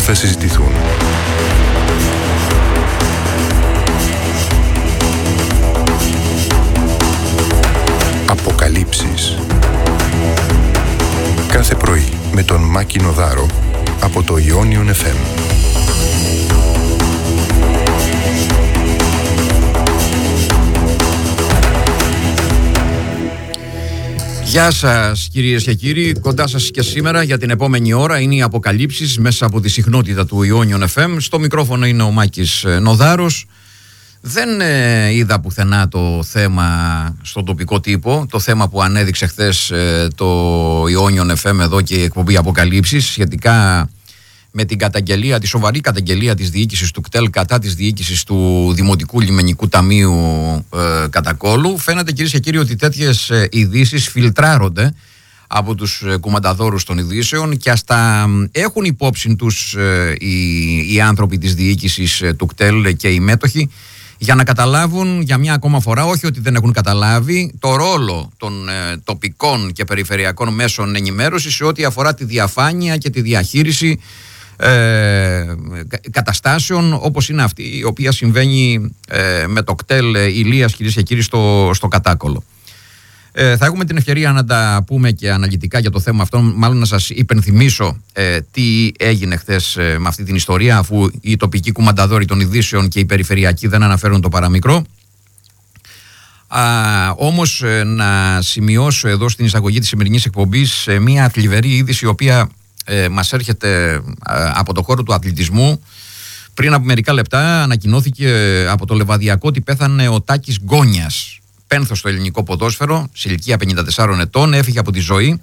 θα συζητηθούν. Αποκαλύψεις. Κάθε πρωί με τον Μάκη Νοδάρο από το Ionion FM. Γεια σας κυρίες και κύριοι, κοντά σας και σήμερα για την επόμενη ώρα είναι οι αποκαλύψεις μέσα από τη συχνότητα του Ionion FM. Στο μικρόφωνο είναι ο Μάκης Νοδάρος. Δεν είδα πουθενά το θέμα στον τοπικό τύπο, το θέμα που ανέδειξε χθες το Ionion FM εδώ και η εκπομπή Αποκαλύψεις σχετικά με την καταγγελία, τη σοβαρή καταγγελία της διοίκησης του ΚΤΕΛ κατά της διοίκησης του Δημοτικού Λιμενικού Ταμείου Κατακόλου. Φαίνεται κυρίες και κύριοι ότι τέτοιες ειδήσεις φιλτράρονται από τους κουμανταδόρους των ειδήσεων και ας τα έχουν υπόψη τους οι άνθρωποι της διοίκησης του ΚΤΕΛ και οι μέτοχοι για να καταλάβουν για μια ακόμα φορά, όχι ότι δεν έχουν καταλάβει, το ρόλο των τοπικών και περιφερειακών μέσων ενημέρωσης σε ό,τι αφορά τη διαφάνεια και τη διαχείριση καταστάσεων όπως είναι αυτή η οποία συμβαίνει με το κτέλ Ηλίας, κυρίες και κύριοι, στο Κατάκολο. Θα έχουμε την ευκαιρία να τα πούμε και αναλυτικά για το θέμα αυτό, μάλλον να σας υπενθυμίσω τι έγινε χθες με αυτή την ιστορία, αφού οι τοπικοί κουμανταδόροι των ειδήσεων και οι περιφερειακοί δεν αναφέρουν το παραμικρό. Όμως να σημειώσω εδώ στην εισαγωγή της σημερινής εκπομπής μια θλιβερή είδηση η οποία μας έρχεται από το χώρο του αθλητισμού. Πριν από μερικά λεπτά ανακοινώθηκε από το Λεβαδιακό ότι πέθανε ο Τάκης Γκόνιας, πένθος στο ελληνικό ποδόσφαιρο, σε ηλικία 54 ετών, έφυγε από τη ζωή.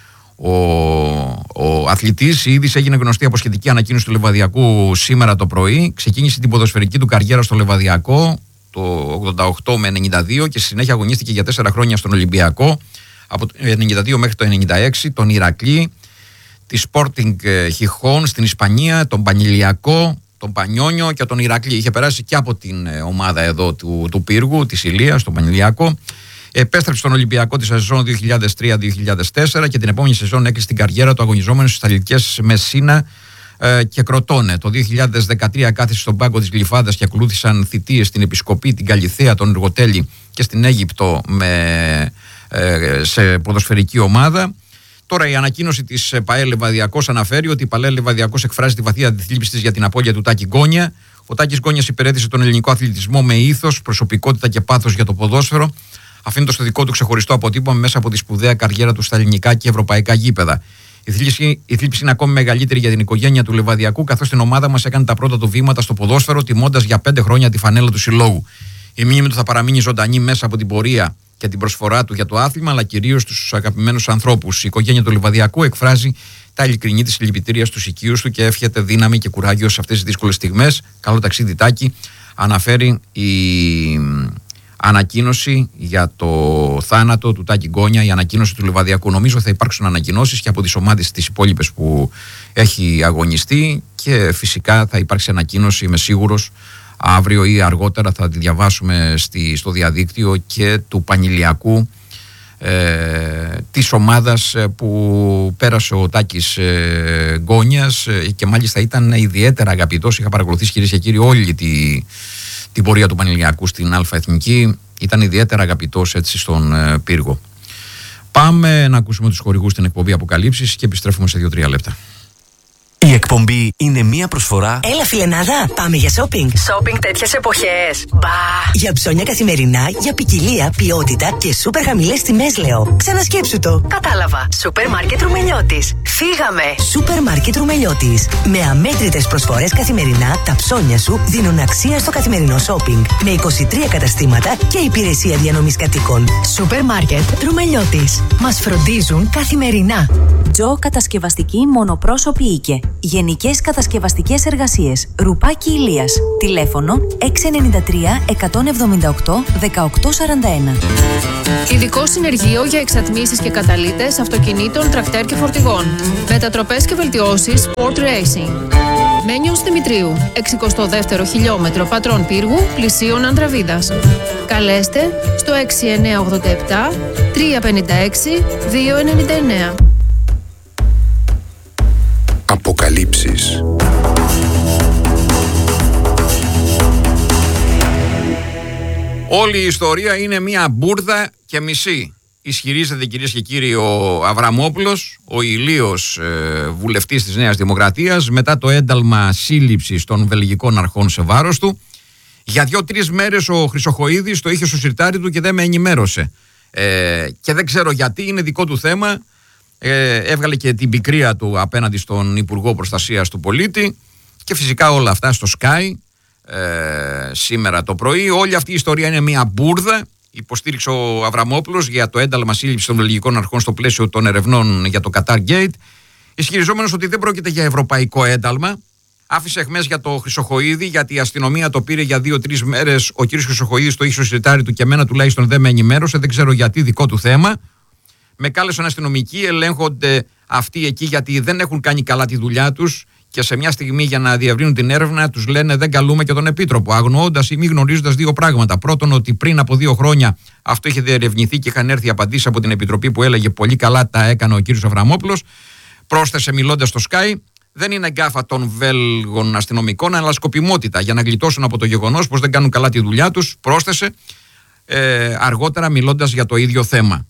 Ο αθλητής, η είδηση έγινε γνωστή από σχετική ανακοίνωση του Λεβαδιακού σήμερα το πρωί. Ξεκίνησε την ποδοσφαιρική του καριέρα στο Λεβαδιακό το 88 με 92 και στη συνέχεια αγωνίστηκε για 4 χρόνια στον Ολυμπιακό, από το 92 μέχρι το 96, τον Ηρακλή, τη Sporting Χιχών στην Ισπανία, τον Πανηλιακό, τον Πανιόνιο και τον Ηρακλή. Είχε περάσει και από την ομάδα εδώ του Πύργου, της Ηλίας, τον Πανηλιακό. Επέστρεψε στον Ολυμπιακό τη σεζόν 2003-2004 και την επόμενη σεζόν έκλεισε την καριέρα του αγωνιζόμενος στις Ιταλικές Μεσίνα και Κροτώνε. Το 2013 κάθισε στον πάγκο της Γλυφάδας και ακολούθησαν θητείες στην Επισκοπή, την Καλιθέα, τον Εργοτέλη και στην Αίγυπτο σε ποδοσφαιρική ομάδα. Τώρα η ανακοίνωση της ΠΑΕ Λεβαδιακός αναφέρει ότι η ΠΑΕ Λεβαδιακός εκφράζει τη βαθιά αντιθλίψη της για την απώλεια του Τάκη Γκόνια. Ο Τάκης Γκόνιας υπηρέτησε τον ελληνικό αθλητισμό με ήθος, προσωπικότητα και πάθος για το ποδόσφαιρο, αφήνοντας το δικό του ξεχωριστό αποτύπωμα μέσα από τη σπουδαία καριέρα του στα ελληνικά και ευρωπαϊκά γήπεδα. Η θλίψη είναι ακόμη μεγαλύτερη για την οικογένεια του Λεβαδιακού, καθώς την ομάδα μας έκανε τα πρώτα του βήματα στο ποδόσφαιρο, τιμώντας για 5 χρόνια τη φανέλα του συλλόγου. Η μνήμη του θα παραμείνει ζωντανή μέσα από την πορεία και την προσφορά του για το άθλημα, αλλά κυρίως στους αγαπημένους ανθρώπους. Η οικογένεια του Λεβαδιακού εκφράζει τα ειλικρινή της συλληπιτήρια στους οικείους του και εύχεται δύναμη και κουράγιο σε αυτές τις δύσκολες στιγμές. Καλό ταξίδι, Τάκη, αναφέρει η ανακοίνωση για το θάνατο του Τάκη Γκόνια, η ανακοίνωση του Λεβαδιακού. Νομίζω θα υπάρξουν ανακοινώσεις και από τις ομάδες τις υπόλοιπες που έχει αγωνιστεί και φυσικά θα υπάρξει ανακοίνωση, είμαι σίγουρος, αύριο ή αργότερα θα τη διαβάσουμε στο διαδίκτυο και του Πανηλιακού, της ομάδας που πέρασε ο Τάκης Γκόνιας και μάλιστα ήταν ιδιαίτερα αγαπητός. Είχα παρακολουθήσει, κυρίες και κύριοι, όλη την πορεία του Πανηλιακού στην Α' Εθνική. Ήταν ιδιαίτερα αγαπητός έτσι στον Πύργο. Πάμε να ακούσουμε τους χορηγούς στην εκπομπή Αποκαλύψεις και επιστρέφουμε σε 2-3 λεπτά. Η εκπομπή είναι μία προσφορά. Έλα, φιλενάδα, πάμε για shopping. Shopping τέτοιες εποχές. Μπα! Για ψώνια καθημερινά, για ποικιλία, ποιότητα και σούπερ χαμηλές τιμές, λέω. Ξανασκέψου το. Κατάλαβα. Σούπερ μάρκετ Ρουμελιώτης. Φύγαμε. Σούπερ μάρκετ Ρουμελιώτης. Με αμέτρητες προσφορές καθημερινά, τα ψώνια σου δίνουν αξία στο καθημερινό shopping. Με 23 καταστήματα και υπηρεσία διανομής κατοίκων. Σούπερ μάρκετ Ρουμελιώτης. Μας φροντίζουν καθημερινά. Τζο Κατασκευαστική Μονοπρόσωπη Οίκε. Γενικές κατασκευαστικές εργασίες. Ρουπάκι Ηλίας. Τηλέφωνο 693 178 1841. Ειδικό συνεργείο για εξατμίσεις και καταλύτες αυτοκινήτων, τρακτέρ και φορτηγών. Μετατροπές και βελτιώσεις Sport Racing. Μένιος Δημητρίου, 62ο χιλιόμετρο Πατρών Πύργου, πλησίον Ανδραβίδας. Καλέστε στο 6987 356 299. Αποκαλύψεις. Όλη η ιστορία είναι μία μπούρδα και μισή. Ισχυρίζεται, κυρίες και κύριοι, ο Αβραμόπουλος, ο ηλίος βουλευτής της Νέας Δημοκρατίας, μετά το ένταλμα σύλληψης των βελγικών αρχών σε βάρος του. Για 2-3 μέρες ο Χρυσοχοΐδης το είχε στο σιρτάρι του και δεν με ενημέρωσε. Και δεν ξέρω γιατί, είναι δικό του θέμα. Έβγαλε και την πικρία του απέναντι στον Υπουργό Προστασίας του Πολίτη και φυσικά όλα αυτά στο Sky σήμερα το πρωί. Όλη αυτή η ιστορία είναι μια μπούρδα. Υποστήριξε ο Αβραμόπουλος για το ένταλμα σύλληψης των βελγικών αρχών στο πλαίσιο των ερευνών για το Qatar Gate, ισχυριζόμενος ότι δεν πρόκειται για ευρωπαϊκό ένταλμα. Άφησε εχμές για το Χρυσοχοΐδη, γιατί η αστυνομία το πήρε για 2-3 μέρες. Ο κύριος Χρυσοχοΐδης το είχε στο σιρτάρι του και εμένα τουλάχιστον δεν με ενημέρωσε. Δεν ξέρω γιατί, δικό του θέμα. Με κάλεσαν αστυνομικοί, ελέγχονται αυτοί εκεί γιατί δεν έχουν κάνει καλά τη δουλειά τους. Και σε μια στιγμή, για να διευρύνουν την έρευνα, τους λένε δεν καλούμε και τον Επίτροπο, αγνοώντας ή μη γνωρίζοντας δύο πράγματα. Πρώτον, ότι πριν από 2 χρόνια αυτό είχε διερευνηθεί και είχαν έρθει απαντήσεις από την Επιτροπή που έλεγε πολύ καλά τα έκανε ο κύριος Αβραμόπουλος. Πρόσθεσε μιλώντας στο Sky, δεν είναι γκάφα των Βέλγων αστυνομικών, αλλά σκοπιμότητα για να γλιτώσουν από το γεγονός πως δεν κάνουν καλά τη δουλειά τους. Πρόσθεσε αργότερα μιλώντας για το ίδιο θέμα.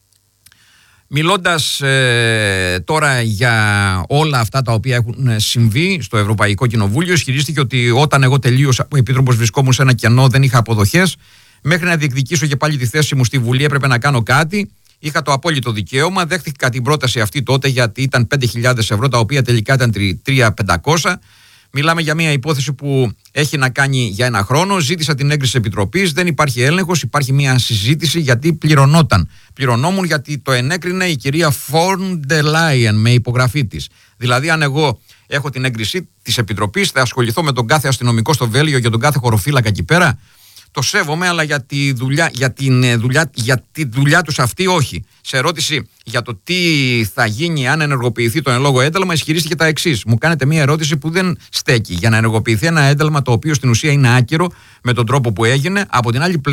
Μιλώντας τώρα για όλα αυτά τα οποία έχουν συμβεί στο Ευρωπαϊκό Κοινοβούλιο, ισχυρίστηκε ότι όταν εγώ τελείωσα από επίτροπος βρισκόμουν σε ένα κενό, δεν είχα αποδοχές. Μέχρι να διεκδικήσω και πάλι τη θέση μου στη Βουλή έπρεπε να κάνω κάτι. Είχα το απόλυτο δικαίωμα. Δέχτηκα την πρόταση αυτή τότε γιατί ήταν 5.000 ευρώ, τα οποία τελικά ήταν 3.500. Μιλάμε για μια υπόθεση που έχει να κάνει για 1 χρόνο. Ζήτησα την έγκριση της Επιτροπής. Δεν υπάρχει έλεγχος. Υπάρχει μια συζήτηση γιατί πληρωνόταν. Πληρωνόμουν γιατί το ενέκρινε η κυρία Φόρν ντε Λάιεν με υπογραφή της. Δηλαδή, αν εγώ έχω την έγκριση της Επιτροπής, θα ασχοληθώ με τον κάθε αστυνομικό στο Βέλγιο και τον κάθε χωροφύλακα εκεί πέρα. Το σέβομαι, αλλά για τη δουλειά τους αυτή όχι. Σε ερώτηση για το τι θα γίνει αν ενεργοποιηθεί το εν λόγω ένταλμα, ισχυρίστηκε τα εξής. Μου κάνετε μια ερώτηση που δεν στέκει. Για να ενεργοποιηθεί ένα ένταλμα το οποίο στην ουσία είναι άκυρο με τον τρόπο που έγινε, από την άλλη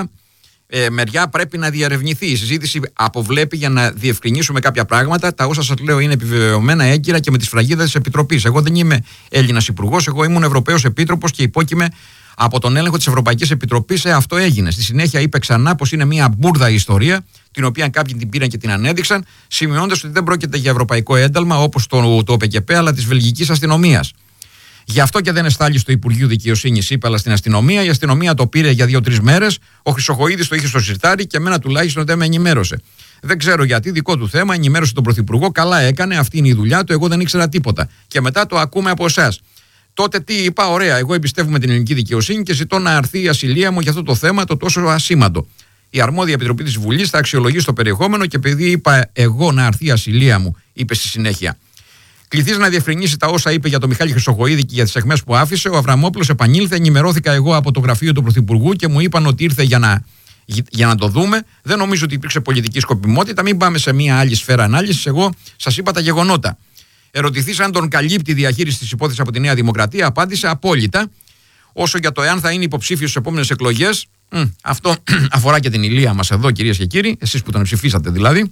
μεριά πρέπει να διερευνηθεί. Η συζήτηση αποβλέπει για να διευκρινίσουμε κάποια πράγματα. Τα όσα σας λέω είναι επιβεβαιωμένα έγκυρα και με τη σφραγίδα της Επιτροπής. Εγώ δεν είμαι Έλληνας υπουργός, εγώ ήμουν Ευρωπαίος Επίτροπος και υπόκειμαι από τον έλεγχο της Ευρωπαϊκής Επιτροπής. Αυτό έγινε. Στη συνέχεια είπε ξανά πως είναι μια μπούρδα ιστορία, την οποία κάποιοι την πήραν και την ανέδειξαν, σημειώνοντας ότι δεν πρόκειται για ευρωπαϊκό ένταλμα όπως το ΠΚΠ, αλλά της βελγικής αστυνομίας. Γι' αυτό και δεν εστάλει στο Υπουργείο Δικαιοσύνης, είπε, αλλά στην αστυνομία. Η αστυνομία το πήρε για 2-3 μέρες. Ο Χρυσοχοΐδης το είχε στο σιρτάρι και εμένα τουλάχιστον δεν με ενημέρωσε. Δεν ξέρω γιατί, δικό του θέμα. Ενημέρωσε τον Πρωθυπουργό. Καλά έκανε, αυτή είναι η δουλειά του. Εγώ δεν ήξερα τίποτα. Και μετά το ακούμε από εσάς. Τότε τι είπα, ωραία, εγώ εμπιστεύομαι την ελληνική δικαιοσύνη και ζητώ να αρθεί η ασυλία μου για αυτό το θέμα το τόσο ασήμαντο. Η αρμόδια επιτροπή της Βουλής θα αξιολογήσει το περιεχόμενο και επειδή είπα εγώ να αρθεί η ασυλία μου, είπε στη συνέχεια. Κληθείς να διευκρινίσει τα όσα είπε για τον Μιχάλη Χρυσοχοΐδη και για τις αιχμές που άφησε, ο Αβραμόπουλος επανήλθε, ενημερώθηκα εγώ από το γραφείο του Πρωθυπουργού και μου είπαν ότι ήρθε για να το δούμε. Δεν νομίζω ότι υπήρξε πολιτική σκοπιμότητα, μην πάμε σε μια άλλη σφαίρα ανάλυσης. Εγώ σας είπα τα γεγονότα. Ερωτηθείς αν τον καλύπτει η διαχείριση της υπόθεσης από τη Νέα Δημοκρατία, απάντησε απόλυτα. Όσο για το εάν θα είναι υποψήφιος στις επόμενες εκλογές, αυτό αφορά και την ηλία μας εδώ, κυρίες και κύριοι, εσείς που τον ψηφίσατε δηλαδή.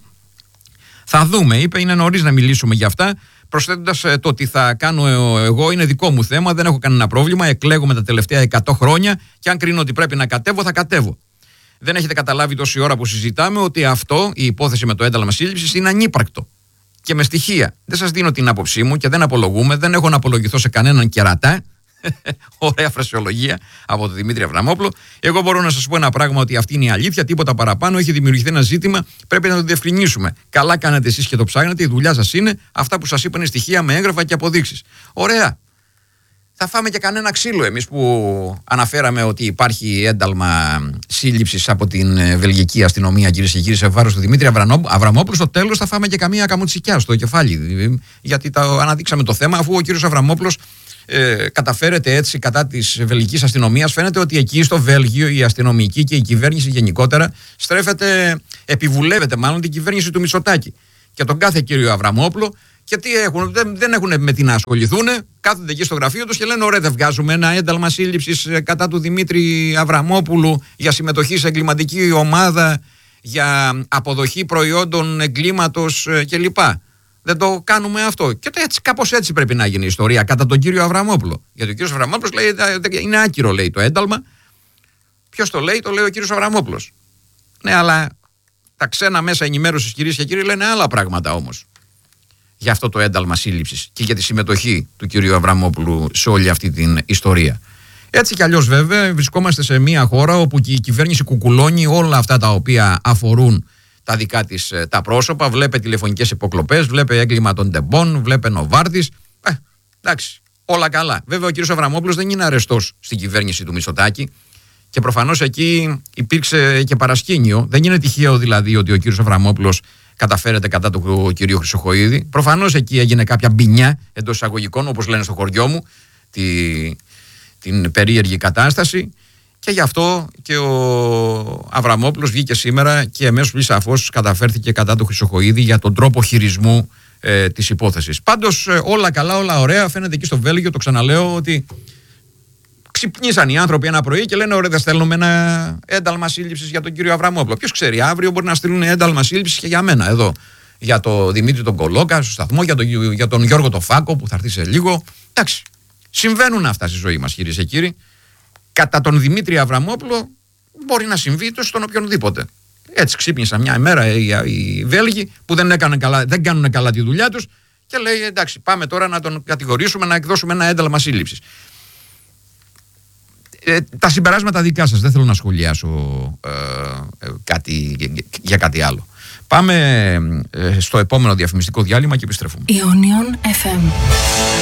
Θα δούμε, είπε, είναι νωρίς να μιλήσουμε για αυτά. Προσθέτοντας το ότι θα κάνω εγώ είναι δικό μου θέμα, δεν έχω κανένα πρόβλημα. Εκλέγομαι τα τελευταία 100 χρόνια και αν κρίνω ότι πρέπει να κατέβω, θα κατέβω. Δεν έχετε καταλάβει τόση ώρα που συζητάμε ότι αυτό, η υπόθεση με το ένταλμα σύλληψης, είναι ανύπαρκτο. Και με στοιχεία. Δεν σας δίνω την άποψή μου και δεν απολογούμε, δεν έχω να απολογηθώ σε κανέναν κερατά. Ωραία φρασιολογία από τον Δημήτρη Αβραμόπουλο. Εγώ μπορώ να σας πω ένα πράγμα, ότι αυτή είναι η αλήθεια, τίποτα παραπάνω. Έχει δημιουργηθεί ένα ζήτημα, πρέπει να το διευκρινίσουμε. Καλά κάνετε εσείς και το ψάχνετε, η δουλειά σας είναι αυτά που σας είπαν οι στοιχεία με έγγραφα και αποδείξεις. Ωραία. Θα φάμε και κανένα ξύλο εμείς που αναφέραμε ότι υπάρχει ένταλμα σύλληψης από την βελγική αστυνομία, κυρίες και κύριοι, σε βάρος του Δημήτρη Αβραμόπουλου. Στο τέλος θα φάμε και καμία καμουτσικιά στο κεφάλι. Γιατί αναδείξαμε το θέμα, αφού ο κύριος Αβραμόπουλος καταφέρεται έτσι κατά της βελγικής αστυνομίας. Φαίνεται ότι εκεί στο Βέλγιο η αστυνομική και η κυβέρνηση γενικότερα επιβουλεύεται μάλλον την κυβέρνηση του Μητσοτάκη και τον κάθε κύριο Αβραμόπουλο. Και τι έχουν, δεν έχουν με τι να ασχοληθούν. Κάθονται εκεί στο γραφείο τους και λένε: ωραία, δεν βγάζουμε ένα ένταλμα σύλληψης κατά του Δημήτρη Αβραμόπουλου για συμμετοχή σε εγκληματική ομάδα, για αποδοχή προϊόντων εγκλήματος κλπ. Δεν το κάνουμε αυτό. Και κάπως έτσι πρέπει να γίνει η ιστορία κατά τον κύριο Αβραμόπουλο. Γιατί ο κύριος Αβραμόπουλος λέει: είναι άκυρο, λέει, το ένταλμα. Ποιος το λέει? Το λέει ο κύριος Αβραμόπουλος. Ναι, αλλά τα ξένα μέσα ενημέρωσης, κυρίες και κύριοι, λένε άλλα πράγματα όμως για αυτό το ένταλμα σύλληψης και για τη συμμετοχή του κυρίου Αβραμόπουλου σε όλη αυτή την ιστορία. Έτσι κι αλλιώς, βέβαια, βρισκόμαστε σε μια χώρα όπου και η κυβέρνηση κουκουλώνει όλα αυτά τα οποία αφορούν τα δικά της τα πρόσωπα. Βλέπε τηλεφωνικές υποκλοπές, βλέπε έγκλημα των Ντεμπών, βλέπε Νοβάρτης. Εντάξει, όλα καλά. Βέβαια, ο κύριος Αβραμόπουλος δεν είναι αρεστός στην κυβέρνηση του Μητσοτάκη και προφανώς εκεί υπήρξε και παρασκήνιο. Δεν είναι τυχαίο δηλαδή ότι ο κύριος Αβραμόπουλος καταφέρεται κατά του κυρίου Χρυσοχοΐδη. Προφανώς εκεί έγινε κάποια μπινιά εντός εισαγωγικών, όπως λένε στο χωριό μου, την περίεργη κατάσταση. Και γι' αυτό και ο Αβραμόπουλος βγήκε σήμερα και αμέσως πλην σαφώς καταφέρθηκε κατά του Χρυσοχοΐδη για τον τρόπο χειρισμού της υπόθεσης. Πάντως όλα καλά, όλα ωραία. Φαίνεται εκεί στο Βέλγιο, το ξαναλέω, ότι ξυπνήσαν οι άνθρωποι ένα πρωί και λένε: ωραία, δεν στέλνουμε ένα ένταλμα σύλληψης για τον κύριο Αβραμόπουλο. Ποιος ξέρει, αύριο μπορεί να στείλουν ένταλμα σύλληψης και για μένα εδώ. Για τον Δημήτρη τον Κολόκα στο σταθμό, για τον Γιώργο τον Φάκο που θα έρθει σε λίγο. Εντάξει, συμβαίνουν αυτά στη ζωή μας, κυρίες και κύριοι. Κατά τον Δημήτρη Αβραμόπουλο μπορεί να συμβεί τόσο στον οποιονδήποτε. Έτσι ξύπνησαν μια ημέρα οι Βέλγοι που δεν κάνουν καλά τη δουλειά τους και λέει: εντάξει, πάμε τώρα να τον κατηγορήσουμε, να εκδώσουμε ένα ένταλμα σύλληψης. Τα συμπεράσματα δικά σας, δεν θέλω να σχολιάσω για κάτι άλλο. Πάμε στο επόμενο διαφημιστικό διάλειμμα και επιστρέφουμε. Ionion FM.